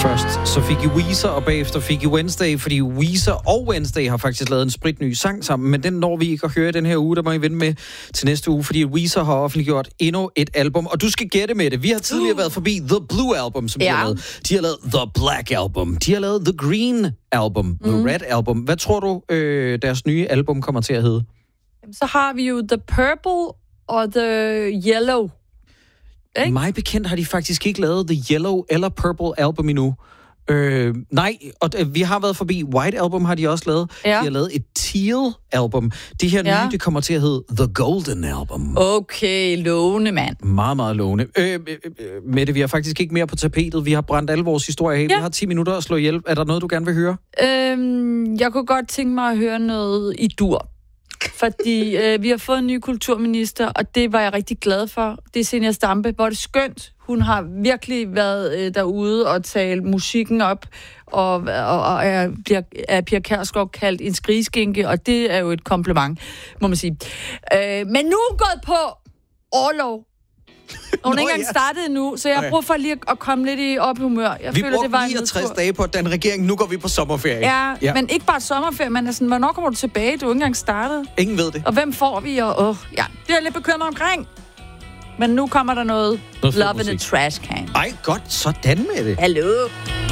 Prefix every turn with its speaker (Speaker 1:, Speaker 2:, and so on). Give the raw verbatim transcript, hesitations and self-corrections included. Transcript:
Speaker 1: Først så fik I Weezer, og bagefter fik I Wednesday, fordi Weezer og Wednesday har faktisk lavet en spritny sang sammen, men den når vi ikke at høre i den her uge, der må I vente med til næste uge, fordi Weezer har offentliggjort endnu et album, og du skal gætte med det. Vi har tidligere uh. været forbi The Blue Album, som ja. de har lavet. De har lavet The Black Album. De har lavet The Green Album. Mm. The Red Album. Hvad tror du, øh, deres nye album kommer til at hedde?
Speaker 2: Så har vi jo The Purple og The Yellow. Ikke?
Speaker 1: Mig bekendt har de faktisk ikke lavet The Yellow eller Purple Album endnu. Øh, nej, og øh, vi har været forbi White Album, har de også lavet. Ja. De har lavet et Teal Album. Det her ja. nye, det kommer til at hedde The Golden Album.
Speaker 2: Okay, lovende, mand.
Speaker 1: Meget, meget lovende. Øh, øh, øh, Mette, vi har faktisk ikke mere på tapetet. Vi har brændt alle vores historier af. Ja. Vi har ti minutter at slå ihjel. Er der noget, du gerne vil høre?
Speaker 2: Øhm, jeg kunne godt tænke mig at høre noget i dur. Fordi øh, vi har fået en ny kulturminister, og det var jeg rigtig glad for. Det er Zenia Stampe, hvor det er skønt. Hun har virkelig været øh, derude og talt musikken op, og, og, og er, bliver, er Pia Kjærsgaard kaldt en skrigeskinke, og det er jo et kompliment, må man sige. Øh, men nu er gået på orlov. Og hun er ikke engang startet endnu, så jeg har brug for lige at komme lidt i ophumør. Jeg
Speaker 1: vi
Speaker 2: føler, det var
Speaker 1: niogtres dage på den regering, nu går vi på sommerferie.
Speaker 2: Ja, ja. Men ikke bare sommerferie, men sådan, hvornår kommer du tilbage? Du er ikke engang startet.
Speaker 1: Ingen ved det.
Speaker 2: Og hvem får vi? Og, åh, ja, det er jeg lidt bekymret omkring. Men nu kommer der noget, noget Love in a Trash Can.
Speaker 1: Ej, godt. Sådan med det.
Speaker 2: Hallo.